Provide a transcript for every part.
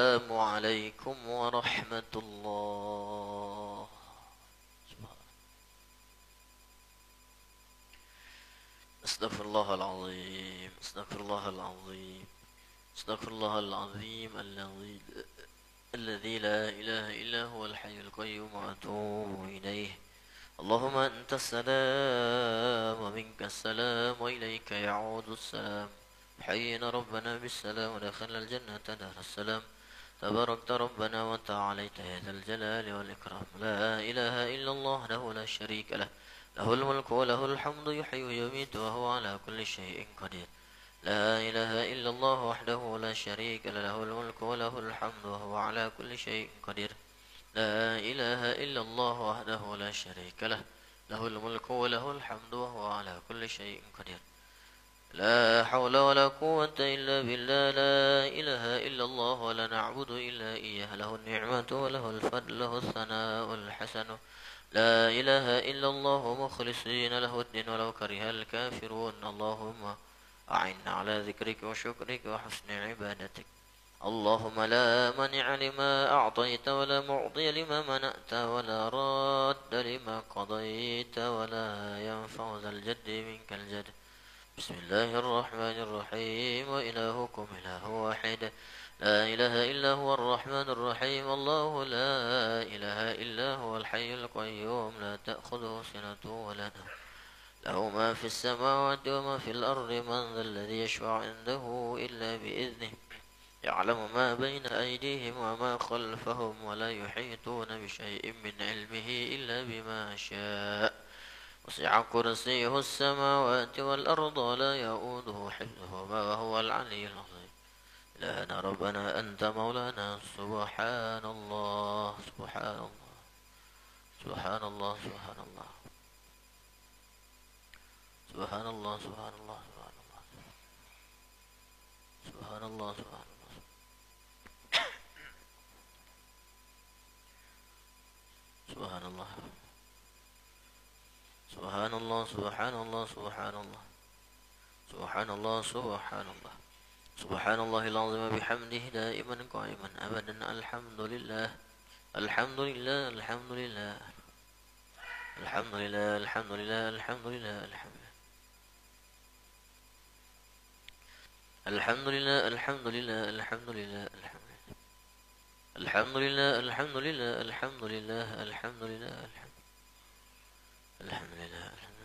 السلام عليكم ورحمة الله. استغفر الله العظيم، استغفر الله العظيم، استغفر الله العظيم الذي لا إله إلا هو الحي القيوم وأتوب إليه. اللهم أنت السلام ومنك السلام وإليك يعود السلام. حيينا ربنا بالسلام ودخلنا الجنة دار السلام. تباركت ربنا وتعاليت يا ذا الجلال والإكرام. لا إله إلا الله له لا شريك له، له الملك وله الحمد يحيي ويميت وهو على كل شيء قدير. لا إله إلا الله وحده لا شريك له، له الملك وله الحمد وهو على كل شيء قدير. لا إله إلا الله وحده لا شريك له، له الملك وله الحمد وهو على كل شيء قدير. لا حول ولا قوة إلا بالله. لا إله إلا الله ولا نعبد إلا إياه، له النعمة وله الفضل له الثناء الحسن. لا إله إلا الله مخلصين له الدين ولو كره الكافرون. اللهم أعنا على ذكرك وشكرك وحسن عبادتك. اللهم لا مانع لما أعطيت ولا معطي لما منعت ولا راد لما قضيت ولا ينفع ذا الجد منك الجد. بسم الله الرحمن الرحيم. وإلهكم إله واحد، لا إله إلا هو الرحمن الرحيم. الله لا إله إلا هو الحي القيوم لا تأخذه سنة ولا نوم، له ما في السماوات وما في الأرض. من ذا الذي يشفع عنده إلا بإذنه، يعلم ما بين أيديهم وما خلفهم ولا يحيطون بشيء من علمه إلا بما شاء. وسع كرسيه السماوات والأرض ولا يؤوده حفظهما وهو العلي العظيم. إلهنا ربنا أنت مولانا. سبحان الله سبحان الله سبحان الله سبحان الله سبحان الله سبحان الله سبحان الله سبحان الله سبحان الله سبحان الله سبحان الله سبحان الله سبحان الله سبحان الله سبحان الله سبحان الله العظيم بحمده دائما قائما أبدا. الحمد لله الحمد لله الحمد لله الحمد لله الحمد لله الحمد لله الحمد لله الحمد لله الحمد لله الحمد لله الحمد لله الحمد لله الحمد لله الحمد لله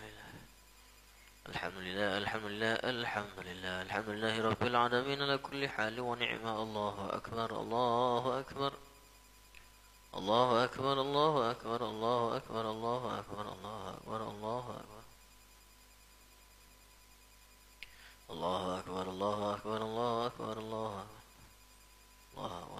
الحمد لله الحمد لله الحمد لله الحمد لله رب العالمين على كل حال ونعمة. الله أكبر الله أكبر الله أكبر الله أكبر الله أكبر الله أكبر الله أكبر الله أكبر الله أكبر الله أكبر الله أكبر الله أكبر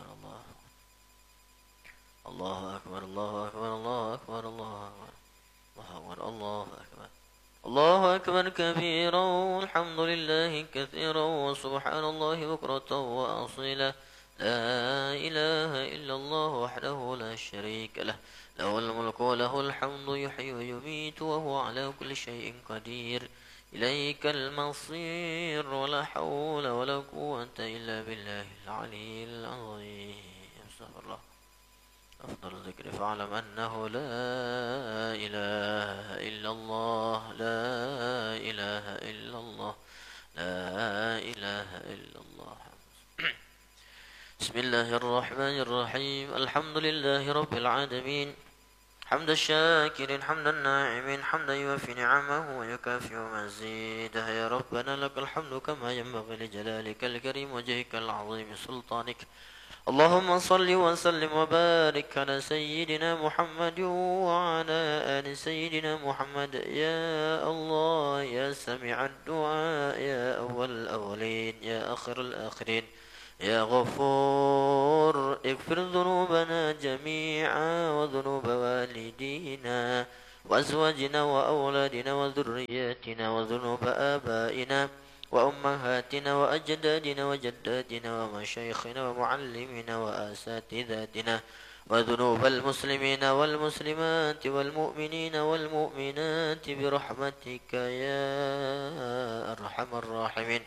الله أكبر الله أكبر الله أكبر الله أكبر الله أكبر الله أكبر كبيرا والحمد لله كثيرا وسبحان الله بكرة وأصيلا. لا إله إلا الله وحده لا شريك له، له الملك وله الحمد يحيي ويميت وهو على كل شيء قدير. إليك المصير ولا حول ولا قوة إلا بالله العلي العظيم. استغفر الله. أفضل الذكر فاعلم أنه لا إله إلا الله. لا إله إلا الله. لا إله إلا الله. بسم الله الرحمن الرحيم. الحمد لله رب العالمين حمد الشاكرين حمد الناعمين حمدا يوفي نعمه ويكافئ مزيده. يا ربنا لك الحمد كما ينبغي لجلالك الكريم وجهك العظيم سلطانك. اللهم صل وسلم وبارك على سيدنا محمد وعلى آل سيدنا محمد. يا الله يا سميع الدعاء يا أول الأولين يا آخر الآخرين يا غفور اغفر ذنوبنا جميعا وذنوب والدينا وأزواجنا وأولادنا وذرياتنا وذنوب آبائنا وأمهاتنا وأجدادنا وجداتنا ومشايخنا ومعلمنا وأساتذتنا وذنوب المسلمين والمسلمات والمؤمنين والمؤمنات برحمتك يا أرحم الراحمين.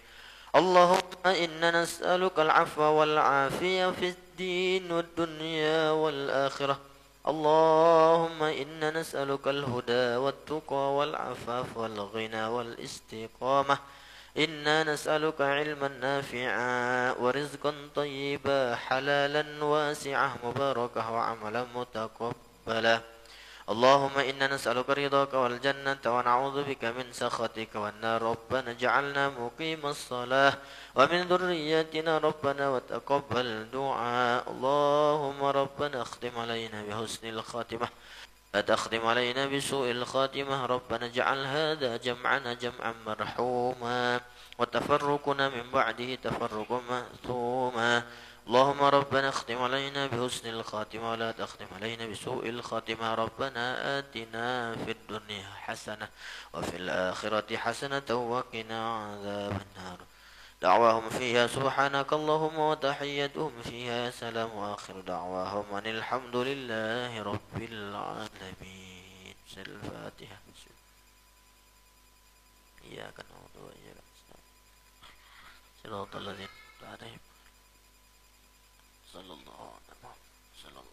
اللهم إنا نسألك العفو والعافية في الدين والدنيا والآخرة. اللهم إنا نسألك الهدى والتقى والعفاف والغنى والاستقامة. إنا نسألك علما نافعا ورزقا طيبا حلالا واسعا مباركا وعملا متقبلا. اللهم إنا نسألك رضاك والجنة ونعوذ بك من سخطك والنار. ربنا اجعلنا مقيم الصلاة ومن ذريتنا ربنا وتقبل دعاء. اللهم ربنا اختم علينا بحسن الخاتمة لا تختم علينا بسوء الخاتمة. ربنا اجعل هذا جمعنا جمعا مرحوما وتفرقنا من بعده تفرقا مأثوما. اللهم ربنا اختم علينا بحسن الخاتمة ولا تختم علينا بسوء الخاتمة. ربنا آتنا في الدنيا حسنة وفي الآخرة حسنة وقنا عذاب النار. دعواهم فيها سبحانك اللهم وتحيتهم فيها سلام وآخر دعواهم أن الحمد لله رب العالمين. الفاتحة. إياك نعبد وإياك نستعين صراط الذين أنعمت عليهم صلى الله عليه وسلم.